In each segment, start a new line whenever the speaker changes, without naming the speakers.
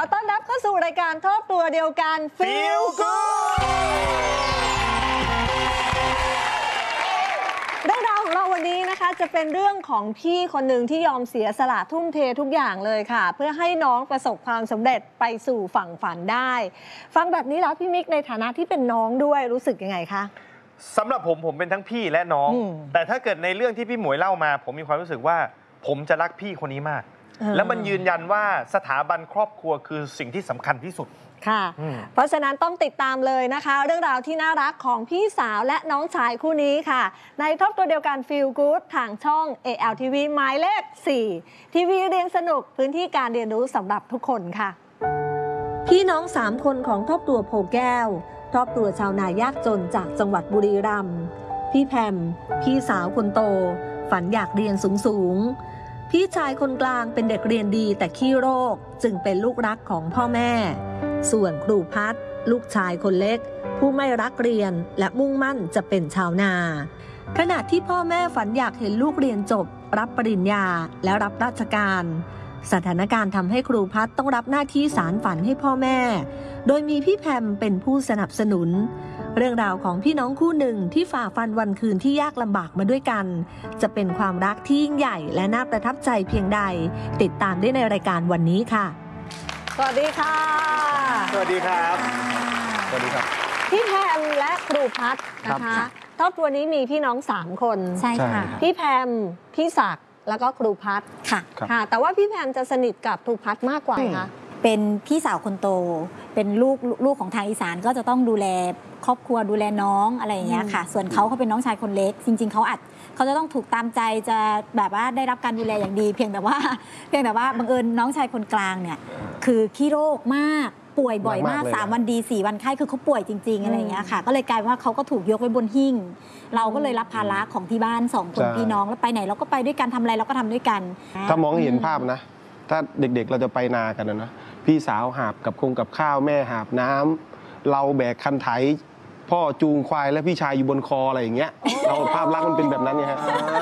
ต้อนรับเข้าสู่รายการครอบครัวเดียวกัน
Feel Good
เรื่องราวของเราวันนี้นะคะจะเป็นเรื่องของพี่คนหนึ่งที่ยอมเสียสละทุ่มเททุกอย่างเลยค่ะเพื่อให้น้องประสบความสำเร็จไปสู่ฝั่งฝันได้ฟังแบบนี้แล้วพี่มิกในฐานะที่เป็นน้องด้วยรู้สึกยังไงคะ
สำหรับผมเป็นทั้งพี่และน้องแต่ถ้าเกิดในเรื่องที่พี่หมวยเล่ามาผมมีความรู้สึกว่าผมจะรักพี่คนนี้มากแล้วมันยืนยันว่าสถาบันครอบครัวคือสิ่งที่สำคัญที่สุด
ค่ะเพราะฉะนั้นต้องติดตามเลยนะคะเรื่องราวที่น่ารักของพี่สาวและน้องชายคู่นี้ค่ะในครอบครัวเดียวกัน Feel Good ทางช่อง ALTV หมายเลข 4 ทีวีเรียนสนุกพื้นที่การเรียนรู้สำหรับทุกคนค่ะพี่น้อง3คนของครอบครัวโพแก้วครอบครัวชาวนายากจนจากจังหวัดบุรีรัมย์พี่แพมพี่สาวคนโตฝันอยากเรียนสูงพี่ชายคนกลางเป็นเด็กเรียนดีแต่ขี้โรคจึงเป็นลูกรักของพ่อแม่ส่วนครูพัฒน์ลูกชายคนเล็กผู้ไม่รักเรียนและมุ่งมั่นจะเป็นชาวนาขณะที่พ่อแม่ฝันอยากเห็นลูกเรียนจบรับปริญญาและรับราชการสถานการณ์ทำให้ครูพัฒน์ต้องรับหน้าที่สานฝันให้พ่อแม่โดยมีพี่แพมเป็นผู้สนับสนุนเรื่องราวของพี่น้องคู่หนึ่งที่ฝ่าฟันวันคืนที่ยากลำบากมาด้วยกันจะเป็นความรักที่ยิ่งใหญ่และน่าประทับใจเพียงใดติดตามได้ในรายการวันนี้ค่ะสวัสดีค่ะ
สวัสดีครับสวัสดีครับ
พี่แพมและครูพัฒน์นะคะครอบครัวนี้มีพี่น้อง3คน
ใช่ค่ะ
พี่แพมพี่ศักดิ์แล้วก็ครูพัฒน์ค่ะแต่ว่าพี่แพมจะสนิทกับครูพัฒน์มากกว่าค่ะ
เป็นพี่สาวคนโตเป็นลูกของทางอีสานก็จะต้องดูแลครอบครัวดูแลน้องอะไรอย่างเงี้ยค่ะส่วนเขาเป็นน้องชายคนเล็กจริงๆเขาจะต้องถูกตามใจจะแบบว่าได้รับการดูแลอย่างดีเพียงแต่ว่าบังเอิญน้องชายคนกลางเนี่ยคือขี้โรคมากป่วยบ่อยมาก3 วันดี4 วันไข้คือเขาป่วยจริงๆอะไรอย่างเงี้ยค่ะก็เลยกลายว่าเขาก็ถูกยกไว้บนหิ้งเราก็เลยรับภาระของที่บ้าน2 คนพี่น้องแล้วไปไหนเราก็ไปด้วยกันทำอะไรเราก็ทำด้วยกัน
ถ้ามองเห็นภาพนะถ้าเด็กๆเราจะไปนากันนะพี่สาวหาบกับข้าวแม่หาบน้ำเราแบกคันไถพ่อจูงควายและพี่ชายอยู่บนคออะไรอย่างเงี้ยเราภาพลักษณ์มันเป็นแบบนั้นไงฮะ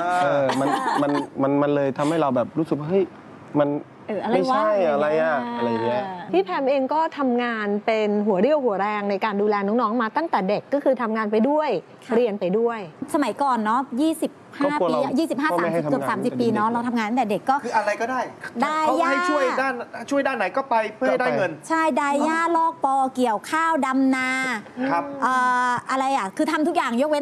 มันเลยทำให้เราแบบรู้สึกว่าเฮ้ยมันไม่ใช่อะไรอะไรเงี้ย
พี่แพมเองก็ทำงานเป็นหัวเรี่ยวหัวแรงในการดูแลน้องๆมาตั้งแต่เด็กก็คือทำงานไปด้วยเรียนไปด้วย
สมัยก่อนเนาะ25 ปี25-30 เกือบ30 ปีเนาะเราทำงานตั้งแต่เด็กก็
คืออะไรก็ได้เขาให้ช่วยด้านไหนก็ไปเพื่อให้ได้เงิน
ใช่ได้หญ้าลอกปอเกี่ยวข้าวดำนา
ครับ
อะไรคือทำทุกอย่างยกเว้น